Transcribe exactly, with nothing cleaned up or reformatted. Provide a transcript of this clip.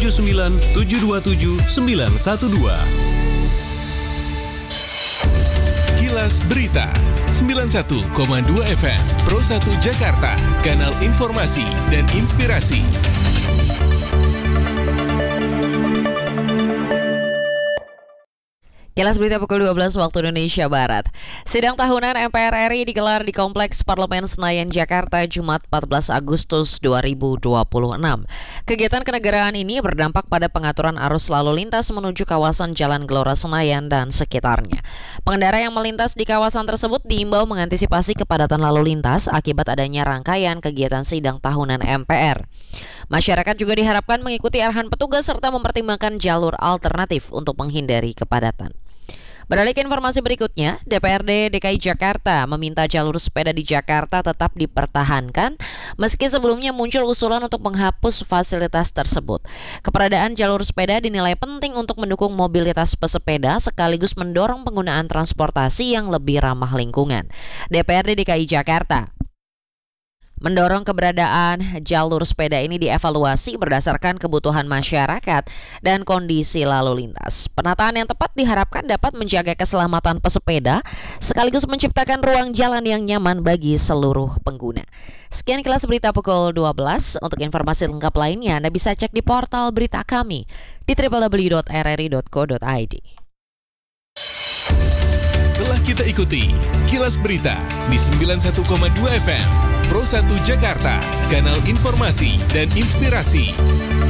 tujuh sembilan tujuh dua tujuh sembilan satu dua. Kilas Berita sembilan puluh satu koma dua F M Pro satu Jakarta, kanal informasi dan inspirasi. Kilas Berita pukul dua belas waktu Indonesia Barat. Sidang tahunan M P R R I digelar di Kompleks Parlemen Senayan, Jakarta, Jumat empat belas Agustus dua ribu dua puluh enam. Kegiatan kenegaraan ini berdampak pada pengaturan arus lalu lintas menuju kawasan Jalan Gelora Senayan dan sekitarnya. Pengendara yang melintas di kawasan tersebut diimbau mengantisipasi kepadatan lalu lintas akibat adanya rangkaian kegiatan sidang tahunan M P R. Masyarakat juga diharapkan mengikuti arahan petugas serta mempertimbangkan jalur alternatif untuk menghindari kepadatan. Beralih ke informasi berikutnya, D P R D D K I Jakarta meminta jalur sepeda di Jakarta tetap dipertahankan meski sebelumnya muncul usulan untuk menghapus fasilitas tersebut. Keberadaan jalur sepeda dinilai penting untuk mendukung mobilitas pesepeda sekaligus mendorong penggunaan transportasi yang lebih ramah lingkungan. D P R D D K I Jakarta mendorong keberadaan jalur sepeda ini dievaluasi berdasarkan kebutuhan masyarakat dan kondisi lalu lintas. Penataan yang tepat diharapkan dapat menjaga keselamatan pesepeda sekaligus menciptakan ruang jalan yang nyaman bagi seluruh pengguna. Sekian Kilas Berita pukul dua belas. Untuk informasi lengkap lainnya Anda bisa cek di portal berita kami di w w w dot r r i dot co dot i d. Telah kita ikuti Kilas Berita di sembilan puluh satu koma dua F M Pro satu Jakarta, kanal informasi dan inspirasi.